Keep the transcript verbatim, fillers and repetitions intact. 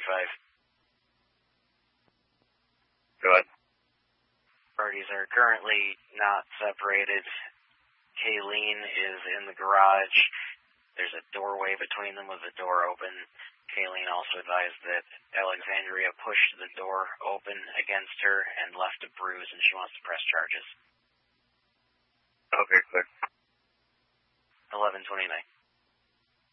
five. Go ahead. Parties are currently not separated. Kayleen is in the garage. There's a doorway between them with the door open. Kayleen also advised that Alexandria pushed the door open against her and left a bruise, and she wants to press charges. Okay, clear. eleven twenty-nine.